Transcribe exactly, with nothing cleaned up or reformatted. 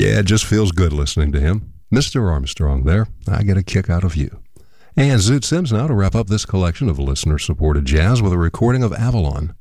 Yeah, it just feels good listening to him. Mister Armstrong there. I get a kick out of you. And Zoot Sims now to wrap up this collection of listener-supported jazz with a recording of Avalon.